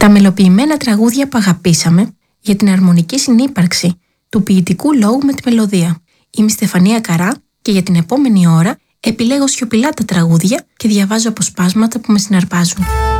Τα μελοποιημένα τραγούδια που αγαπήσαμε για την αρμονική συνύπαρξη του ποιητικού λόγου με τη μελωδία. Είμαι η Στεφανία Καρά και για την επόμενη ώρα επιλέγω σιωπηλά τα τραγούδια και διαβάζω αποσπάσματα που με συναρπάζουν.